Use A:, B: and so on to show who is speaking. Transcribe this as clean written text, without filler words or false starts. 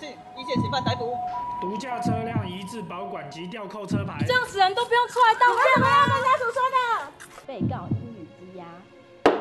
A: 是一线嫌犯逮捕。
B: 毒驾车辆移至保管及吊扣车牌。
C: 这样死人都不用出来道歉吗？
D: 跟家属说的。
E: 被告因与羁押。